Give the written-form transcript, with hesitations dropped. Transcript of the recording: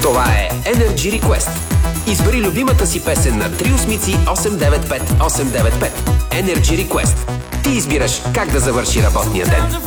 Това е Energy Request. Избери любимата си песен на 388-895. Energy Request. Ти избираш как да завърши работния ден.